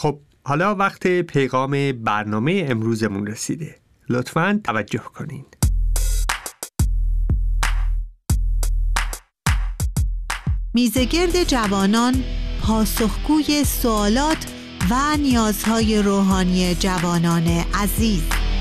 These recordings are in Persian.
خب حالا وقت پیغام برنامه امروزمون رسیده. لطفاً توجه کنین. میزگرد جوانان پاسخگوی سوالات و نیازهای روحانی جوانان عزیز.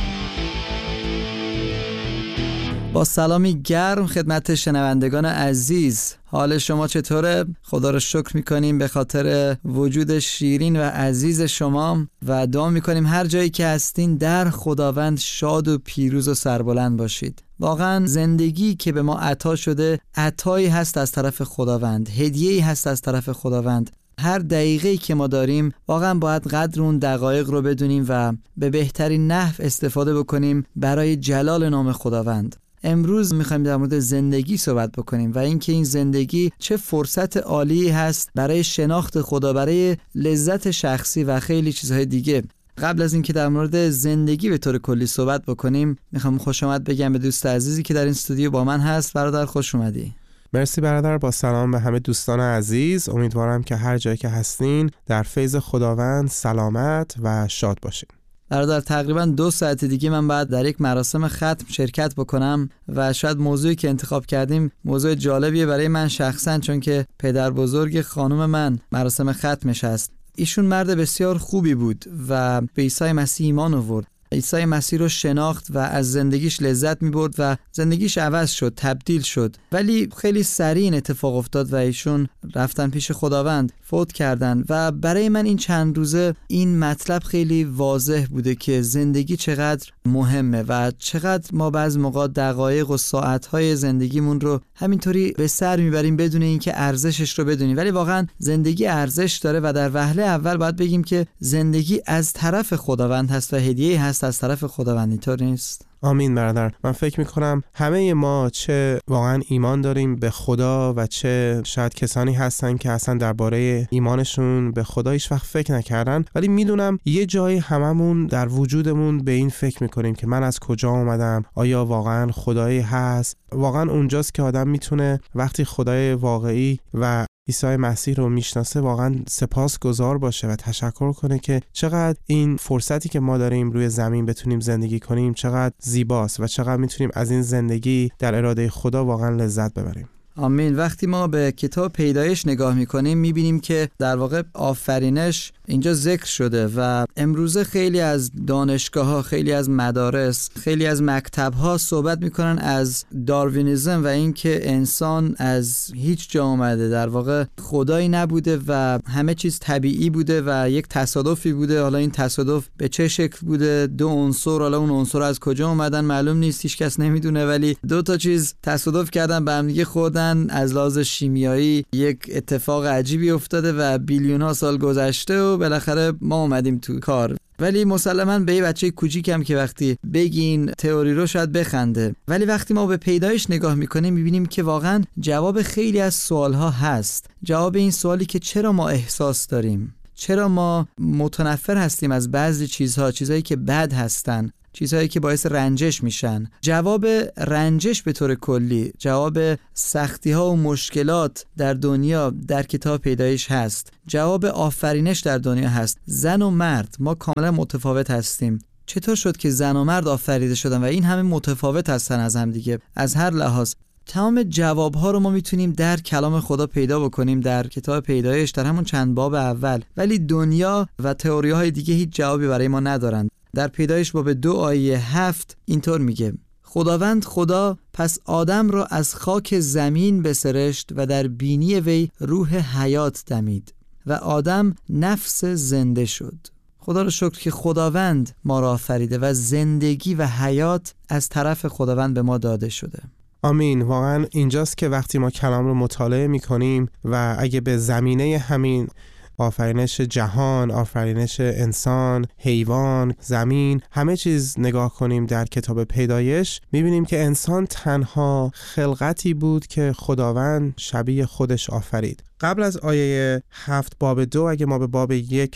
با سلامی گرم خدمت شنوندگان عزیز، حال شما چطوره؟ خدا رو شکر میکنیم به خاطر وجود شیرین و عزیز شما و دعا میکنیم هر جایی که هستین در خداوند شاد و پیروز و سربلند باشید. واقعا زندگی که به ما عطا شده عطایی هست از طرف خداوند، هدیه‌ای هست از طرف خداوند. هر دقیقه‌ای که ما داریم واقعا باید قدر اون دقایق رو بدونیم و به بهترین نحو استفاده بکنیم برای جلال نام خداوند. امروز میخوایم در مورد زندگی صحبت بکنیم و اینکه این زندگی چه فرصت عالی هست برای شناخت خدا، برای لذت شخصی و خیلی چیزهای دیگه. قبل از اینکه در مورد زندگی به طور کلی صحبت بکنیم، میخوام خوش آمد بگم به دوست عزیزی که در این استودیو با من هست. برادر خوش اومدی. مرسی برادر. با سلام به همه دوستان عزیز. امیدوارم که هر جایی که هستین در فیض خداوند سلامت و شاد باشین. برادر تقریبا 2 ساعت دیگه من باید در یک مراسم ختم شرکت بکنم و شاید موضوعی که انتخاب کردیم موضوع جالبیه برای من شخصا، چون که پدر بزرگ خانم من مراسم ختمش هست. ایشون مرد بسیار خوبی بود و به عیسی مسیح ایمان آورد. عیسی مسیح رو شناخت و از زندگیش لذت می‌برد و زندگیش عوض شد، تبدیل شد. ولی خیلی سریع این اتفاق افتاد و ایشون رفتن پیش خداوند، فوت کردن. و برای من این چند روزه این مطلب خیلی واضح بوده که زندگی چقدر مهمه و چقدر ما بعضی موقع دقایق و ساعت‌های زندگیمون رو همینطوری به سر میبریم بدون اینکه ارزشش رو بدونیم. ولی واقعا زندگی ارزش داره و در وهله اول باید بگیم که زندگی از طرف خداوند هست و هدیه هست از طرف خداوند. اینطور نیست؟ آمین برادر. من فکر میکنم همه ما چه واقعا ایمان داریم به خدا و چه شاید کسانی هستن که اصلا درباره ایمانشون به خدا هیچ وقت فکر نکردن، ولی میدونم یه جایی هممون در وجودمون به این فکر میکنیم که من از کجا اومدم، آیا واقعا خدایی هست. واقعا اونجاست که آدم میتونه وقتی خدای واقعی و عیسی مسیح رو میشناسه واقعا سپاسگزار باشه و تشکر کنه که چقدر این فرصتی که ما داریم روی زمین بتونیم زندگی کنیم چقدر زیباست و چقدر میتونیم از این زندگی در اراده خدا واقعا لذت ببریم. آمین. وقتی ما به کتاب پیدایش نگاه میکنیم میبینیم که در واقع آفرینش اینجا ذکر شده و امروزه خیلی از دانشگاه‌ها، خیلی از مدارس، خیلی از مکتب‌ها صحبت میکنن از داروینیسم و اینکه انسان از هیچ جا اومده، در واقع خدایی نبوده و همه چیز طبیعی بوده و یک تصادفی بوده. حالا این تصادف به چه شکل بوده، 2 عنصر، حالا اون عنصر از کجا اومدن معلوم نیست، هیچ کس نمیدونه، ولی 2 تا چیز تصادف کردن به هم دیگه خوردن. از لحاظ شیمیایی یک اتفاق عجیبی افتاده و بیلیون‌ها سال گذشته و بالاخره ما اومدیم تو کار. ولی مسلماً به یه بچه کوچیکم که وقتی بگین تئوری رو شاید بخنده، ولی وقتی ما به پیدایش نگاه میکنیم میبینیم که واقعاً جواب خیلی از سوالها هست. جواب این سوالی که چرا ما احساس داریم، چرا ما متنفر هستیم از بعضی چیزهایی که بد هستن، چیزهایی که باعث رنجش میشن. جواب رنجش به طور کلی، جواب سختی ها و مشکلات در دنیا در کتاب پیدایش هست. جواب آفرینش در دنیا هست. زن و مرد ما کاملا متفاوت هستیم. چطور شد که زن و مرد آفریده شدن و این همه متفاوت هستن از هم دیگه از هر لحاظ؟ تمام جوابها رو ما میتونیم در کلام خدا پیدا بکنیم، در کتاب پیدایش، در همون چند باب اول. ولی دنیا و تئوری‌های دیگه هیچ جوابی برای ما ندارن. در پیدایش باب 2 آیه 7 اینطور میگه: خداوند خدا پس آدم را از خاک زمین بسرشت و در بینی وی روح حیات دمید و آدم نفس زنده شد. خدا رو شکر که خداوند ما را آفریده و زندگی و حیات از طرف خداوند به ما داده شده. آمین. واقعا اینجاست که وقتی ما کلام رو مطالعه میکنیم و اگه به زمینه همین آفرینش جهان، آفرینش انسان، حیوان، زمین، همه چیز نگاه کنیم در کتاب پیدایش، میبینیم که انسان تنها خلقتی بود که خداوند شبیه خودش آفرید. قبل از آیه 7 باب 2 اگه ما به باب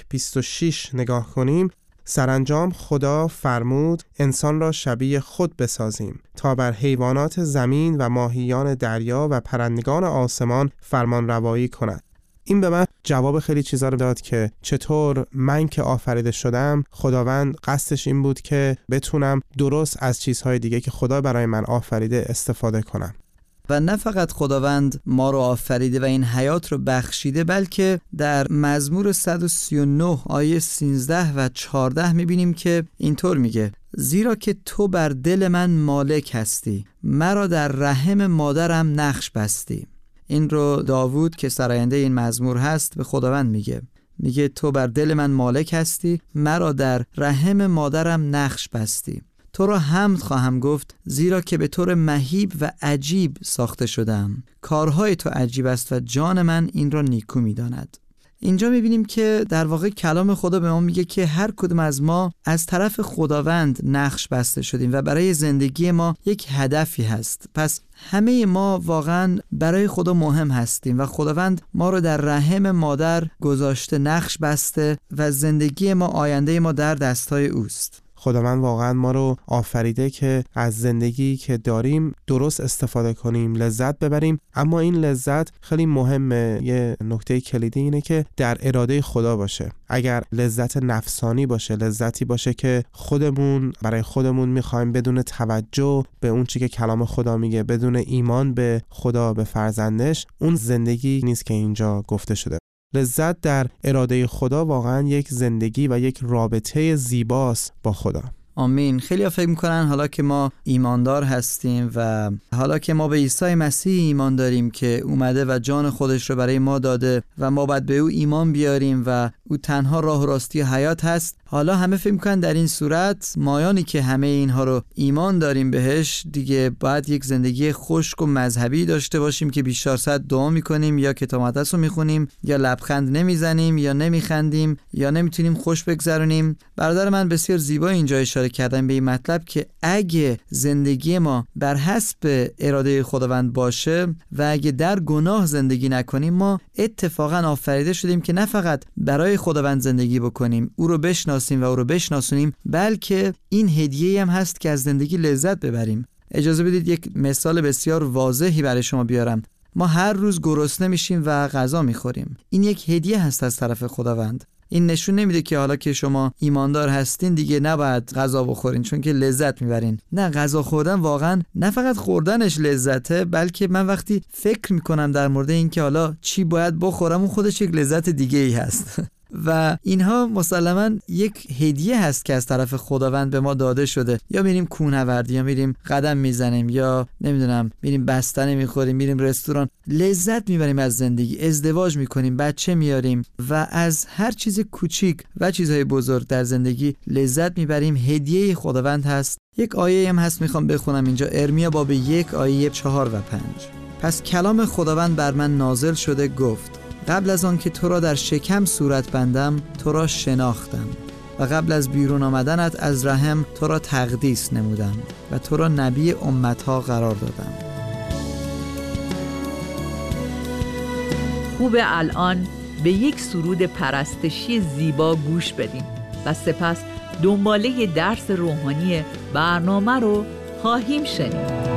1:26 نگاه کنیم، سرانجام خدا فرمود انسان را شبیه خود بسازیم تا بر حیوانات زمین و ماهیان دریا و پرندگان آسمان فرمان روایی کند. این به من جواب خیلی چیزا رو داد که چطور من که آفریده شدم، خداوند قصدش این بود که بتونم درست از چیزهای دیگه که خدا برای من آفریده استفاده کنم. و نه فقط خداوند ما رو آفریده و این حیات رو بخشیده، بلکه در مزمور 139 آیه 13 و 14 میبینیم که اینطور میگه: زیرا که تو بر دل من مالک هستی، مرا در رحم مادرم نقش بستی. این رو داوود که سراینده این مزمور هست به خداوند میگه تو بر دل من مالک هستی، مرا در رحم مادرم نقش بستی. تو را حمد خواهم گفت، زیرا که به طور مهیب و عجیب ساخته شدم. کارهای تو عجیب است و جان من این را نیکو می‌داند. اینجا می‌بینیم که در واقع کلام خدا به ما میگه که هر کدوم از ما از طرف خداوند نقش بسته شدیم و برای زندگی ما یک هدفی هست. پس همه ما واقعا برای خدا مهم هستیم و خداوند ما رو در رحم مادر گذاشته، نقش بسته و زندگی ما، آینده ما در دستای اوست. خداوند واقعا ما رو آفریده که از زندگی که داریم درست استفاده کنیم، لذت ببریم. اما این لذت خیلی مهمه. یه نکته کلیدی اینه که در اراده خدا باشه. اگر لذت نفسانی باشه، لذتی باشه که برای خودمون میخوایم بدون توجه به اون چی که کلام خدا میگه، بدون ایمان به خدا، به فرزندش، اون زندگی نیست که اینجا گفته شده. لذت در اراده خدا واقعا یک زندگی و یک رابطه زیباست با خدا. آمین. خیلی ها فکر میکنن حالا که ما ایماندار هستیم و حالا که ما به عیسی مسیح ایمان داریم که اومده و جان خودش رو برای ما داده و ما باید به او ایمان بیاریم و او تنها راه و راستی و حیات هست، حالا همه فکر میکنن در این صورت مایانی که همه اینها رو ایمان داریم بهش، دیگه باید یک زندگی خشک و مذهبی داشته باشیم که بیشتر ساعت دعا میکنیم یا کتاب مقدس رو میخونیم یا لبخند نمیزنیم یا نمیخندیم یا نمیتونیم خوش بگذرونیم. برادر من بسیار زیبا اینجا اشاره کردن به این مطلب که اگه زندگی ما بر حسب اراده خداوند باشه و اگه در گناه زندگی نکنیم، ما اتفاقا آفریده شدیم که نه فقط برای خداوند زندگی بکنیم، او رو بشناسیم و او رو بشناسونیم، بلکه این هدیه‌ای هم هست که از زندگی لذت ببریم. اجازه بدید یک مثال بسیار واضحی برای شما بیارم. ما هر روز گرسنه میشیم و غذا میخوریم. این یک هدیه هست از طرف خداوند. این نشون نمیده که حالا که شما ایماندار هستین دیگه نباید غذا بخورین چون که لذت میبرین. نه، غذا خوردن واقعا نه فقط خوردنش لذته، بلکه من وقتی فکر میکنم در مورد این که حالا چی باید بخورم، اون خودش یک لذت دیگه ای هست. و اینها مسلماً یک هدیه هست که از طرف خداوند به ما داده شده. یا میریم کوهنوردی، یا میریم قدم میزنیم، یا نمیدونم میریم بستنی میخوریم، میریم رستوران، لذت میبریم از زندگی، ازدواج میکنیم، بچه میاریم و از هر چیز کوچیک و چیزهای بزرگ در زندگی لذت میبریم. هدیه خداوند هست. یک آیه هم هست میخوام بخونم اینجا، ارمیا باب 1 آیه 4 و 5. پس کلام خداوند بر من نازل شده گفت: قبل از آن که تو را در شکم صورت بندم تو را شناختم و قبل از بیرون آمدنت از رحم تو را تقدیس نمودم و تو را نبی امتها قرار دادم. خوب الان به یک سرود پرستشی زیبا گوش بدیم و سپس دنباله درس روحانی برنامه رو خواهیم شنید.